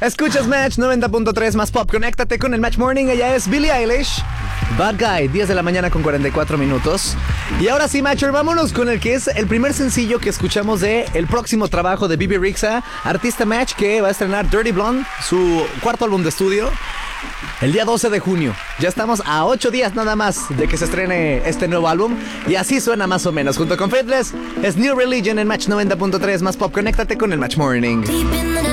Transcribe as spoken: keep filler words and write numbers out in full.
Escuchas Match noventa punto tres más pop. Conéctate con el Match Morning. Ella es Billie Eilish. Bad Guy, diez de la mañana con cuarenta y cuatro minutos. Y ahora sí, Matcher, vámonos con el que es el primer sencillo que escuchamos de el próximo trabajo de Bebe Rexha, artista Match, que va a estrenar Dirty Blonde, su cuarto álbum de estudio, el día doce de junio. Ya estamos a ocho días nada más de que se estrene este nuevo álbum. Y así suena más o menos. Junto con Faithless, es New Religion en Match noventa punto tres más pop. Conéctate con el Match Morning.